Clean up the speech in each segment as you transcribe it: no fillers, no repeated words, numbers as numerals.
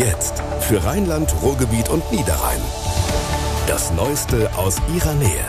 jetzt für Rheinland, Ruhrgebiet und Niederrhein. Das Neueste aus ihrer Nähe.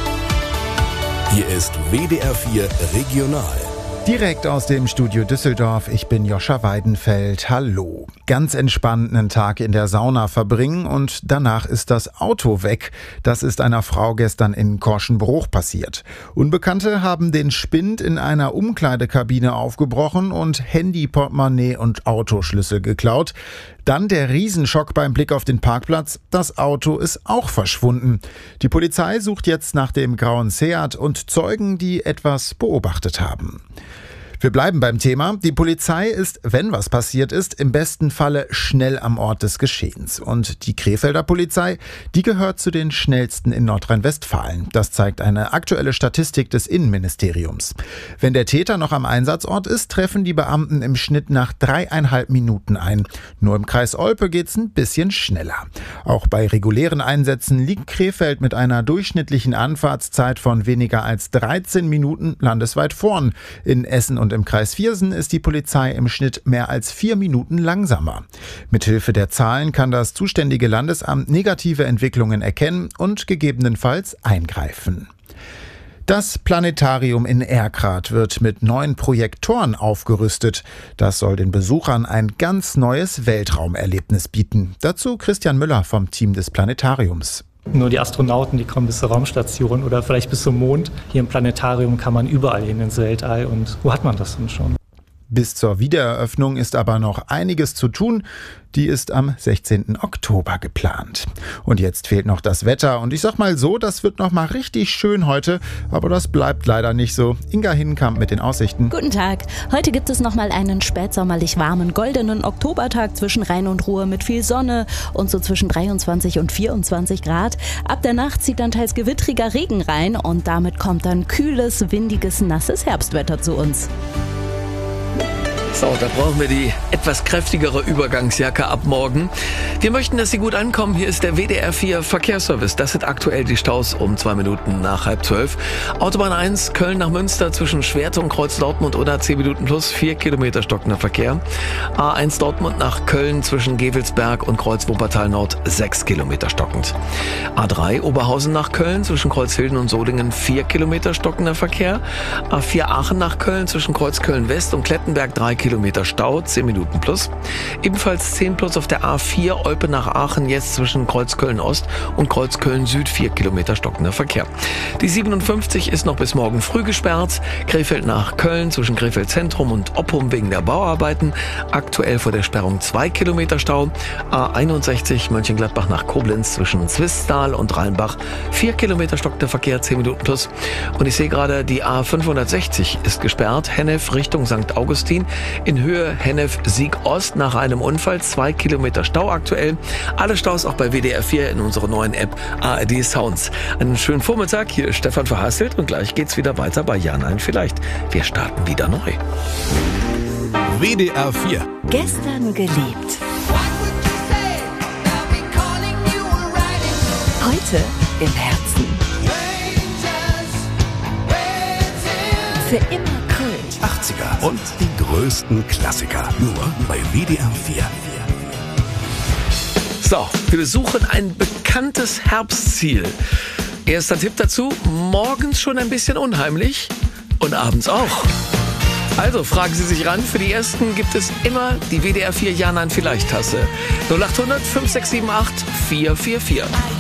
Hier ist WDR 4 Regional. Direkt aus dem Studio Düsseldorf, ich bin Joscha Weidenfeld. Hallo. Ganz entspannt einen Tag in der Sauna verbringen und danach ist das Auto weg. Das ist einer Frau gestern in Korschenbruch passiert. Unbekannte haben den Spind in einer Umkleidekabine aufgebrochen und Handy, Portemonnaie und Autoschlüssel geklaut. Dann der Riesenschock beim Blick auf den Parkplatz. Das Auto ist auch verschwunden. Die Polizei sucht jetzt nach dem grauen Seat und Zeugen, die etwas beobachtet haben. Wir bleiben beim Thema. Die Polizei ist, wenn was passiert ist, im besten Falle schnell am Ort des Geschehens. Und die Krefelder Polizei, die gehört zu den schnellsten in Nordrhein-Westfalen. Das zeigt eine aktuelle Statistik des Innenministeriums. Wenn der Täter noch am Einsatzort ist, treffen die Beamten im Schnitt nach 3,5 Minuten ein. Nur im Kreis Olpe geht's ein bisschen schneller. Auch bei regulären Einsätzen liegt Krefeld mit einer durchschnittlichen Anfahrtszeit von weniger als 13 Minuten landesweit vorn. In Essen und im Kreis Viersen ist die Polizei im Schnitt mehr als 4 Minuten langsamer. Mithilfe der Zahlen kann das zuständige Landesamt negative Entwicklungen erkennen und gegebenenfalls eingreifen. Das Planetarium in Erkrath wird mit neuen Projektoren aufgerüstet. Das soll den Besuchern ein ganz neues Weltraumerlebnis bieten. Dazu Christian Müller vom Team des Planetariums. Nur die Astronauten, die kommen bis zur Raumstation oder vielleicht bis zum Mond. Hier im Planetarium kann man überall hin ins Weltall. Und wo hat man das denn schon? Bis zur Wiedereröffnung ist aber noch einiges zu tun. Die ist am 16. Oktober geplant. Und jetzt fehlt noch das Wetter. Und ich sag mal so, das wird noch mal richtig schön heute. Aber das bleibt leider nicht so. Inga Hinkamp mit den Aussichten. Guten Tag. Heute gibt es noch mal einen spätsommerlich warmen, goldenen Oktobertag zwischen Rhein und Ruhr mit viel Sonne und so zwischen 23 und 24 Grad. Ab der Nacht zieht dann teils gewittriger Regen rein und damit kommt dann kühles, windiges, nasses Herbstwetter zu uns. So, da brauchen wir die etwas kräftigere Übergangsjacke ab morgen. Wir möchten, dass Sie gut ankommen. Hier ist der WDR 4 Verkehrsservice. Das sind aktuell die Staus um 2 Minuten nach 11:30. Autobahn 1, Köln nach Münster zwischen Schwerte und Kreuz Dortmund oder 10 Minuten plus 4 Kilometer stockender Verkehr. A1 Dortmund nach Köln zwischen Gevelsberg und Kreuz Wuppertal Nord 6 Kilometer stockend. A3 Oberhausen nach Köln zwischen Kreuzhilden und Solingen 4 Kilometer stockender Verkehr. A4 Aachen nach Köln zwischen Kreuz Köln West und Klettenberg 3 Kilometer Stau, 10 Minuten plus. Ebenfalls 10 plus auf der A4 Olpe nach Aachen, jetzt zwischen Kreuz Köln Ost und Kreuz Köln Süd 4 Kilometer stockender Verkehr. Die 57 ist noch bis morgen früh gesperrt. Krefeld nach Köln zwischen Krefeld Zentrum und Oppum wegen der Bauarbeiten. Aktuell vor der Sperrung 2 Kilometer Stau. A61 Mönchengladbach nach Koblenz zwischen Zwisttal und Rheinbach 4 Kilometer stockender Verkehr, 10 Minuten plus. Und ich sehe gerade, die A560 ist gesperrt. Hennef Richtung St. Augustin. In Höhe Hennef-Sieg Ost nach einem Unfall 2 Kilometer Stau aktuell. Alle Staus auch bei WDR 4 in unserer neuen App ARD Sounds. Einen schönen Vormittag, hier ist Stefan Verhasselt und gleich geht's wieder weiter bei Ja, Nein, Vielleicht. Wir starten wieder neu. WDR 4. Gestern geliebt. Heute im Herzen. Für immer Köln. 80er und die größten Klassiker. Nur bei WDR 4. So, wir besuchen ein bekanntes Herbstziel. Erster Tipp dazu, morgens schon ein bisschen unheimlich und abends auch. Also fragen Sie sich ran, für die Ersten gibt es immer die WDR 4 Ja, Nein, Vielleicht Tasse. 0800 5678 444.